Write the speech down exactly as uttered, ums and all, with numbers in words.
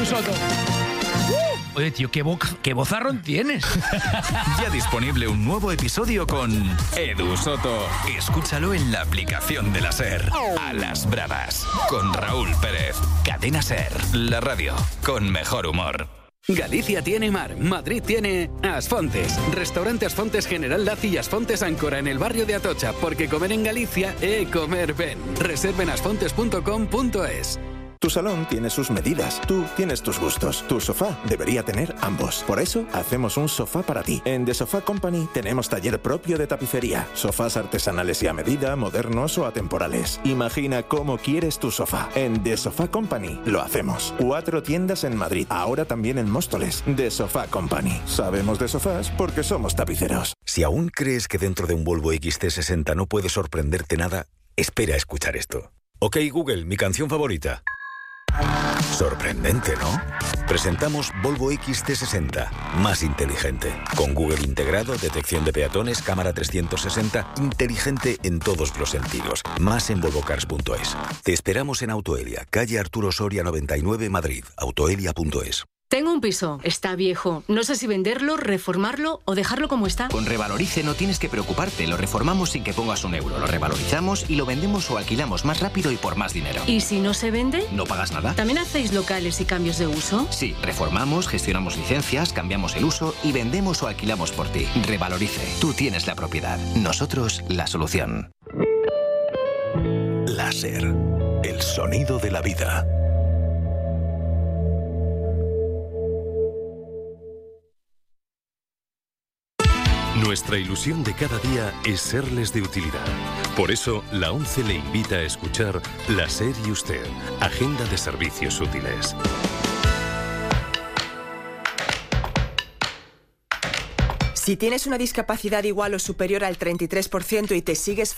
Soto. Uh, oye, tío, qué, bo- qué bozarrón tienes. Ya disponible un nuevo episodio con Edu Soto. Escúchalo en la aplicación de la SER. A las bravas. Con Raúl Pérez. Cadena SER. La radio con mejor humor. Galicia tiene mar, Madrid tiene Asfontes. Restaurante Asfontes General Laci y Asfontes Áncora en el barrio de Atocha, porque comer en Galicia é comer ben. Reserven asfontes punto com punto es. Tu salón tiene sus medidas, tú tienes tus gustos. Tu sofá debería tener ambos. Por eso, hacemos un sofá para ti. En The Sofa Company tenemos taller propio de tapicería. Sofás artesanales y a medida, modernos o atemporales. Imagina cómo quieres tu sofá. En The Sofa Company lo hacemos. Cuatro tiendas en Madrid, ahora también en Móstoles. The Sofa Company. Sabemos de sofás porque somos tapiceros. Si aún crees que dentro de un Volvo X C sesenta no puede sorprenderte nada, espera a escuchar esto. Ok, Google, mi canción favorita. Sorprendente, ¿no? Presentamos Volvo X C sesenta, más inteligente. Con Google integrado, detección de peatones, cámara trescientos sesenta, inteligente en todos los sentidos. Más en volvo cars punto es. Te esperamos en Autoelia, calle Arturo Soria noventa y nueve, Madrid. autoelia punto es. Tengo un piso, está viejo. No sé si venderlo, reformarlo o dejarlo como está. Con Revalorice no tienes que preocuparte. Lo reformamos sin que pongas un euro. Lo revalorizamos y lo vendemos o alquilamos más rápido y por más dinero. ¿Y si no se vende? ¿No pagas nada? ¿También hacéis locales y cambios de uso? Sí, reformamos, gestionamos licencias, cambiamos el uso y vendemos o alquilamos por ti. Revalorice. Tú tienes la propiedad. Nosotros, la solución. Láser. El sonido de la vida. Nuestra ilusión de cada día es serles de utilidad. Por eso, la ONCE le invita a escuchar La SER y Usted, Agenda de Servicios Útiles. Si tienes una discapacidad igual o superior al treinta y tres por ciento y te sigues